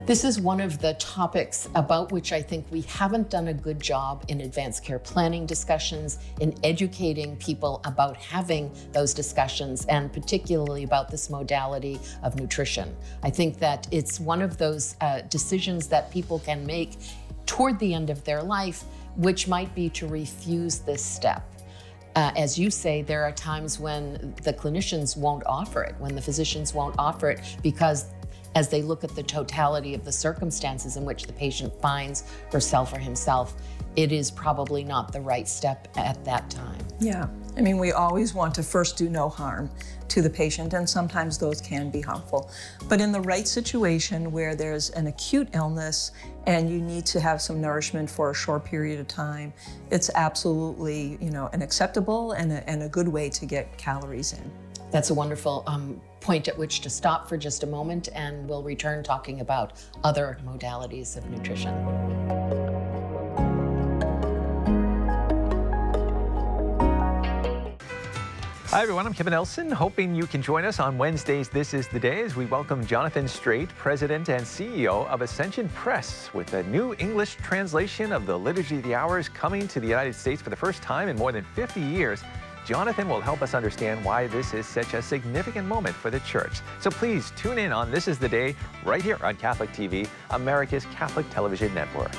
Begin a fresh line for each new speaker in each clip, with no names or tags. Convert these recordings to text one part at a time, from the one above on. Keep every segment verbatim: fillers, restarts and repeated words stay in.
This is one of the topics about which I think we haven't done a good job in advanced care planning discussions, in educating people about having those discussions, and particularly about this modality of nutrition. I think that it's one of those uh, decisions that people can make toward the end of their life, which might be to refuse this step. Uh, as you say, there are times when the clinicians won't offer it, when the physicians won't offer it, because as they look at the totality of the circumstances in which the patient finds herself or himself, it is probably not the right step at that time.
Yeah, I mean, we always want to first do no harm to the patient, and sometimes those can be harmful. But in the right situation where there's an acute illness and you need to have some nourishment for a short period of time, it's absolutely, you know, an acceptable and a, and a good way to get calories in.
That's a wonderful um, point at which to stop for just a moment, and we'll return talking about other modalities of nutrition.
Hi everyone, I'm Kevin Elson, hoping you can join us on Wednesdays This Is the Day as we welcome Jonathan Strait, President and C E O of Ascension Press, with a new English translation of the Liturgy of the Hours coming to the United States for the first time in more than fifty years. Jonathan will help us understand why this is such a significant moment for the church. So please tune in on This Is the Day right here on Catholic T V, America's Catholic Television Network.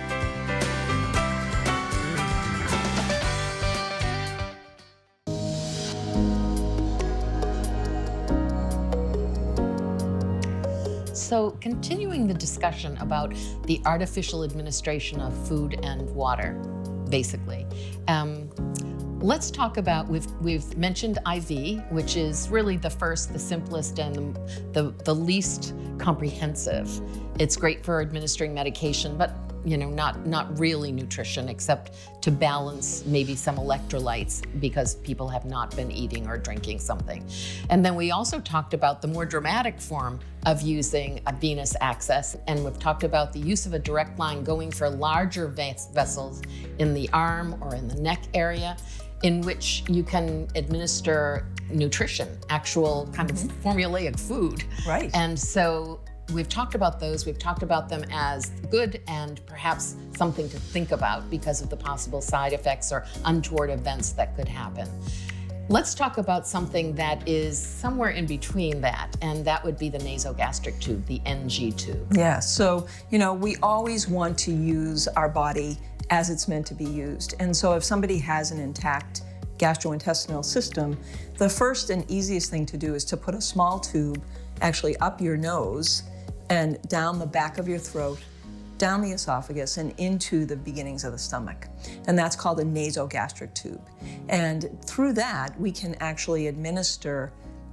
So, continuing the discussion about the artificial administration of food and water, basically. Um, Let's talk about, we've, we've mentioned I V, which is really the first, the simplest, and the, the, the least comprehensive. It's great for administering medication, but you know, not, not really nutrition, except to balance maybe some electrolytes because people have not been eating or drinking something. And then we also talked about the more dramatic form of using a venous access, and we've talked about the use of a direct line going for larger ves- vessels in the arm or in the neck area, in which you can administer nutrition, actual kind of mm-hmm. formulaic food.
Right.
And so we've talked about those. We've talked about them as good and perhaps something to think about because of the possible side effects or untoward events that could happen. Let's talk about something that is somewhere in between that, and that would be the nasogastric tube, the N G tube.
Yeah, so, you know, we always want to use our body as it's meant to be used. And so if somebody has an intact gastrointestinal system, the first and easiest thing to do is to put a small tube actually up your nose and down the back of your throat, down the esophagus, and into the beginnings of the stomach. And that's called a nasogastric tube. And through that, we can actually administer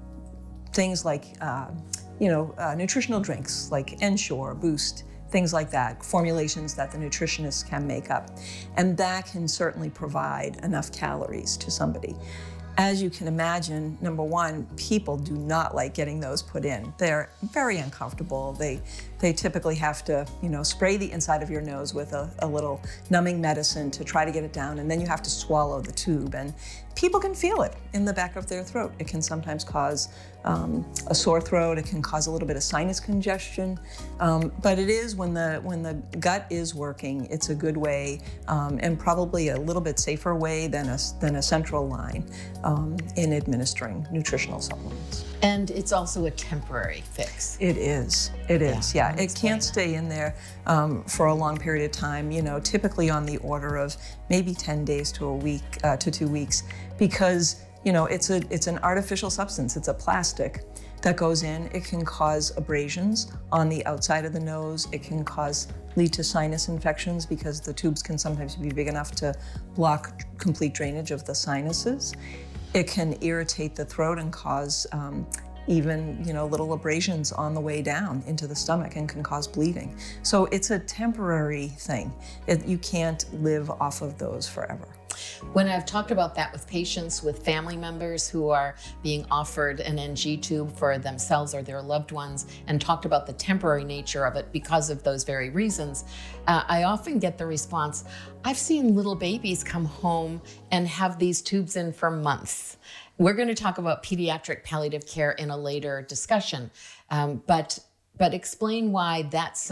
things like, uh, you know, uh, nutritional drinks like Ensure, Boost, things like that, formulations that the nutritionists can make up. And that can certainly provide enough calories to somebody. As you can imagine, number one, people do not like getting those put in. They're very uncomfortable. They they typically have to, you know, spray the inside of your nose with a, a little numbing medicine to try to get it down, and then you have to swallow the tube. And people can feel it in the back of their throat. It can sometimes cause um, a sore throat. It can cause a little bit of sinus congestion. Um, but it is, when the when the gut is working, it's a good way, um, and probably a little bit safer way than a, than a central line um, in administering nutritional supplements.
And it's also a temporary fix.
It is. It is, yeah.
yeah.
It can't stay in there um, for a long period of time, you know, typically on the order of maybe ten days to a week, uh, to two weeks, because, you know, it's a it's an artificial substance. It's a plastic that goes in. It can cause abrasions on the outside of the nose. It can cause, lead to sinus infections because the tubes can sometimes be big enough to block complete drainage of the sinuses. It can irritate the throat and cause um, even, you know, little abrasions on the way down into the stomach and can cause bleeding. So it's a temporary thing. It, you can't live off of those forever.
When I've talked about that with patients, with family members who are being offered an N G tube for themselves or their loved ones, and talked about the temporary nature of it because of those very reasons, uh, I often get the response, I've seen little babies come home and have these tubes in for months. We're going to talk about pediatric palliative care in a later discussion, um, but But explain why that's